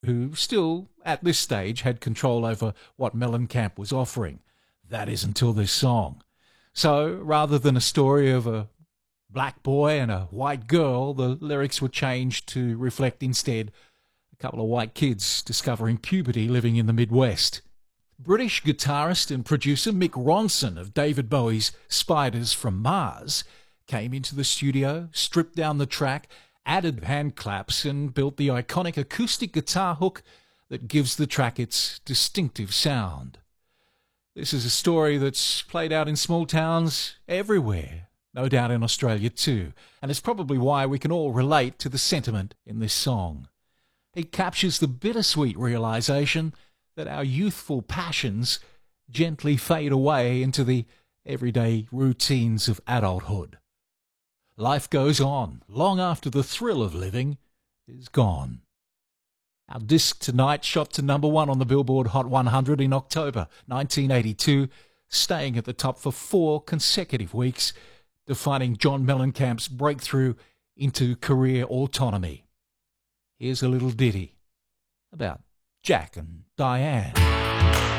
who still, at this stage, had control over what Mellencamp was offering. That is until this song. So, rather than a story of a black boy and a white girl, the lyrics were changed to reflect instead a couple of white kids discovering puberty living in the Midwest. British guitarist and producer Mick Ronson of David Bowie's Spiders from Mars came into the studio, stripped down the track, added hand claps and built the iconic acoustic guitar hook that gives the track its distinctive sound. This is a story that's played out in small towns everywhere, no doubt in Australia too, and it's probably why we can all relate to the sentiment in this song. It captures the bittersweet realisation that our youthful passions gently fade away into the everyday routines of adulthood. Life goes on long after the thrill of living is gone. Our disc tonight shot to number 1 on the Billboard Hot 100 in October 1982, staying at the top for 4 consecutive weeks, defining John Mellencamp's breakthrough into career autonomy. Here's a little ditty about Jack and Diane.